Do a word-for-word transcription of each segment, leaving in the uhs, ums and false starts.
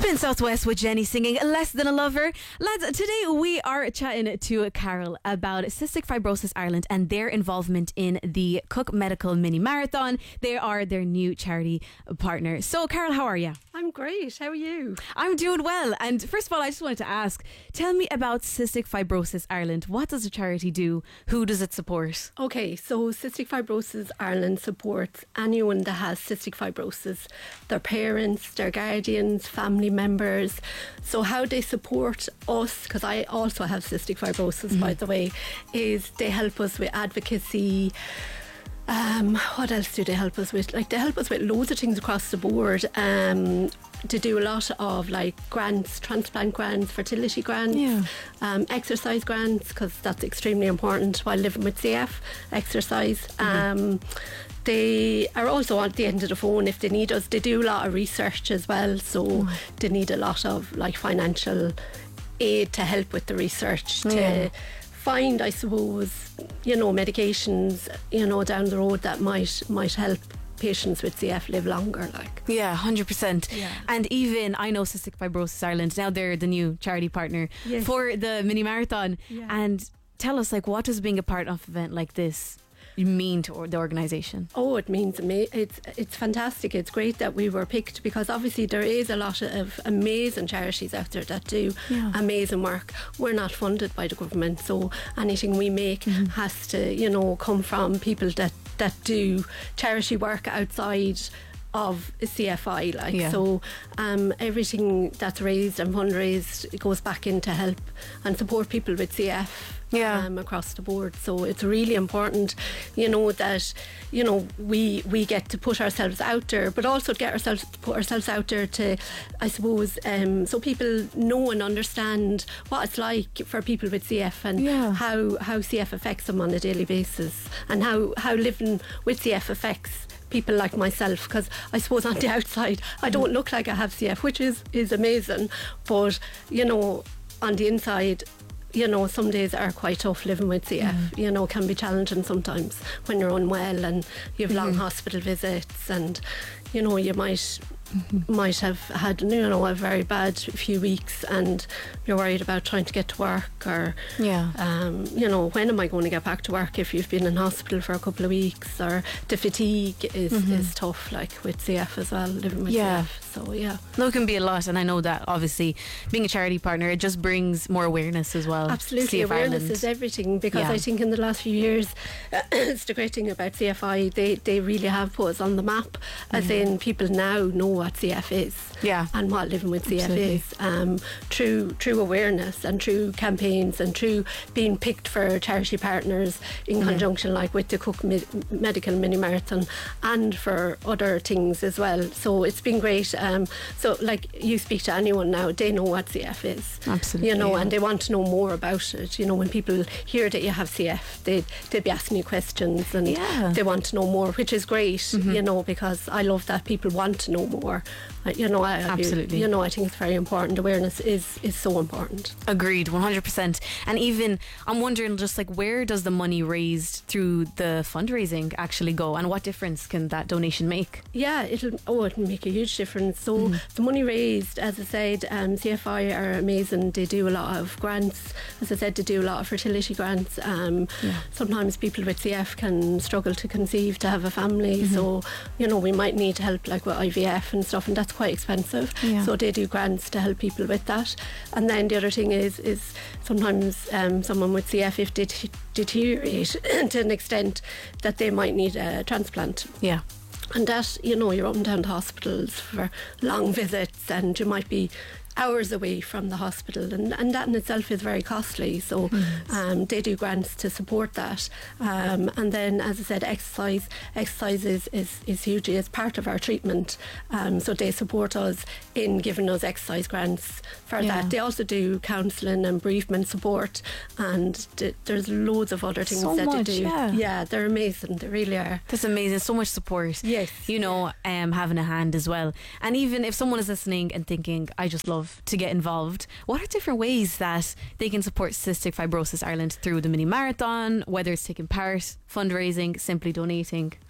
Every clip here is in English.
Spin Southwest with Jenny singing Less Than a Lover. Lads, today we are chatting to Carol about Cystic Fibrosis Ireland and their involvement in the Cook Medical Mini Marathon. They are their new charity partner. So, Carol, how are you? I'm great. How are you? I'm doing well. And first of all, I just wanted to ask, tell me about Cystic Fibrosis Ireland. What does the charity do? Who does it support? Okay, so Cystic Fibrosis Ireland supports anyone that has cystic fibrosis, their parents, their guardians, family members. So how they support us, because I also have cystic fibrosis, mm-hmm. by the way, is they help us with advocacy. Um, what else do they help us with? Like, they help us with loads of things across the board. Um, to do a lot of like grants, transplant grants, fertility grants, yeah. um, exercise grants, because that's extremely important while living with C F, exercise. Mm-hmm. Um, they are also at the end of the phone if they need us. They do a lot of research as well, so mm. they need a lot of like financial aid to help with the research, to yeah. find, I suppose, you know, medications, you know, down the road that might might help patients with C F live longer. Like, yeah, one hundred percent. Yeah. And even I know Cystic Fibrosis Ireland, now they're the new charity partner yes. for the mini marathon. Yeah. And tell us, like, what does being a part of an event like this mean to the organisation? Oh, it means ama- it's it's fantastic. It's great that we were picked, because obviously there is a lot of amazing charities out there that do yeah. amazing work. We're not funded by the government, so anything we make mm-hmm. has to, you know, come from people that that do charity work outside of C F I, like yeah. so um, everything that's raised and fundraised, it goes back in to help and support people with C F yeah. um, across the board. So it's really important, you know, that, you know, we we get to put ourselves out there, but also get ourselves put ourselves out there to, I suppose, um, so people know and understand what it's like for people with C F, and yeah. how how C F affects them on a daily basis, and how how living with C F affects people like myself, because I suppose on the outside I don't look like I have C F, which is is amazing, but you know, on the inside, you know, some days are quite tough living with C F. Mm. You know, can be challenging sometimes when you're unwell and you have long mm-hmm. hospital visits, and you know, you might Mm-hmm. might have had, you know, a very bad few weeks, and you're worried about trying to get to work, or yeah um, you know, when am I going to get back to work if you've been in hospital for a couple of weeks, or the fatigue is, mm-hmm. is tough, like with C F as well, living with yeah. C F. So yeah, no, it can be a lot, and I know that obviously being a charity partner, it just brings more awareness as well. Absolutely, C F awareness Ireland. is everything, because yeah. I think in the last few years uh, it's the great thing about C F I, they, they really have put us on the map, as mm-hmm. in people now know what C F is. Yeah. And what living with C F Absolutely. is, um, through through awareness and through campaigns and through being picked for charity partners in yeah. conjunction, like with the Cook Mi- Medical Mini Marathon, and for other things as well. So it's been great. Um, so like, you speak to anyone now, they know what C F is. Absolutely. You know, yeah. and they want to know more about it. You know, when people hear that you have C F, they they'd be asking you questions, and yeah. they want to know more, which is great. Mm-hmm. You know, because I love that people want to know more. You know, I, absolutely. You, you know, I think it's very important. Awareness is is so important. Agreed, one hundred percent. And even I'm wondering, just like, where does the money raised through the fundraising actually go, and what difference can that donation make? Yeah, it'll oh, it'll make a huge difference. So mm. the money raised, as I said, um, C F I are amazing. They do a lot of grants. As I said, they do a lot of fertility grants. Um, yeah. Sometimes people with C F can struggle to conceive, to have a family. Mm-hmm. So you know, we might need help, like with I V F and stuff, and that's quite expensive. Yeah. So they do grants to help people with that. And then the other thing is is sometimes um, someone with C F, if they t- deteriorate to an extent that they might need a transplant. Yeah. And that, you know, you're up and down to hospitals for long visits, and you might be hours away from the hospital, and, and that in itself is very costly. So mm. um, they do grants to support that. Um, and then, as I said, exercise exercise is, is, is hugely as part of our treatment. Um, so they support us in giving us exercise grants for yeah. that. They also do counselling and bereavement support, and d- there's loads of other things so that much, they do. Yeah. yeah, they're amazing. They really are. That's amazing. So much support. Yes. You know, um, having a hand as well. And even if someone is listening and thinking, I just love to get involved, what are different ways that they can support Cystic Fibrosis Ireland through the mini marathon, whether it's taking part, fundraising, simply donating?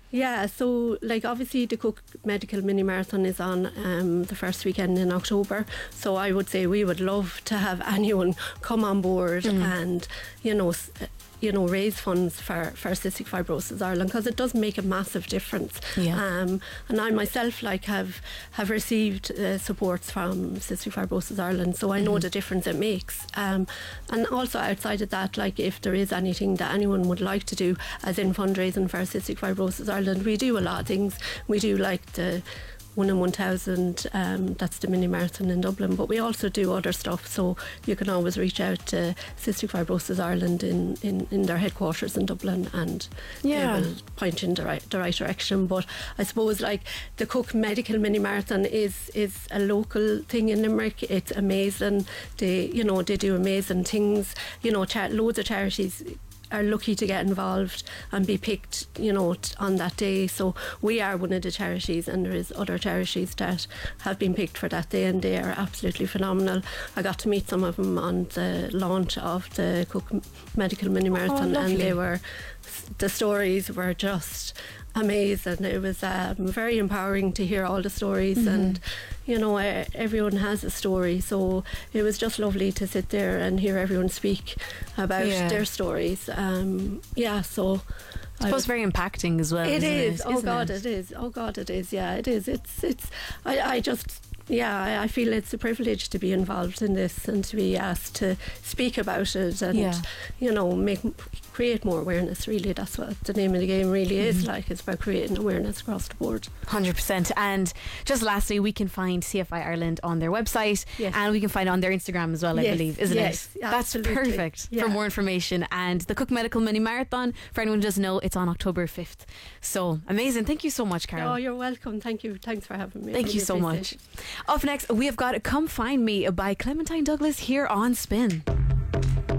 Yeah, so like obviously the Cook Medical Mini Marathon is on um, the first weekend in October, so I would say we would love to have anyone come on board mm. and you know s- you know raise funds for, for Cystic Fibrosis Ireland, because it does make a massive difference. Yeah. Um, and I myself like have have received uh, supports from Cystic Fibrosis Ireland, so I know mm-hmm. the difference it makes. Um, and also outside of that, like if there is anything that anyone would like to do, as in fundraising for Cystic Fibrosis Ireland, we do a lot of things. We do like the one in one thousand, um, that's the mini marathon in Dublin, but we also do other stuff, so you can always reach out to Cystic Fibrosis Ireland in, in, in their headquarters in Dublin, and yeah. they will point in the right, the right direction. But I suppose like the Cook Medical Mini Marathon is is a local thing in Limerick. It's amazing. They you know they do amazing things. You know, char- loads of charities are lucky to get involved and be picked, you know, t- on that day. So we are one of the charities, and there is other charities that have been picked for that day, and they are absolutely phenomenal. I got to meet some of them on the launch of the Cook Medical Mini Marathon, oh, and they were, the stories were just amazing. It was um, very empowering to hear all the stories, mm-hmm. and you know, uh, everyone has a story, so it was just lovely to sit there and hear everyone speak about yeah. their stories. Um, yeah, so I suppose very impacting as well. It is. It? Oh Isn't God, it? it is. Oh God, it is. Yeah, it is. It's. It's. I. I just. Yeah, I, I feel it's a privilege to be involved in this and to be asked to speak about it, and yeah. you know, make create more awareness. Really, that's what the name of the game really is. Mm-hmm. Like, it's about creating awareness across the board. one hundred percent. And just lastly, we can find C F I Ireland on their website, yes. and we can find it on their Instagram as well, I yes. believe, isn't yes, it? Absolutely. That's perfect yeah. for more information. And the Cook Medical Mini Marathon, for anyone who doesn't know, it's on October fifth. So amazing. Thank you so much, Carol. Oh, you're welcome. Thank you. Thanks for having me. Thank really you so much. it. Up next, we have got Come Find Me by Clementine Douglas here on Spin.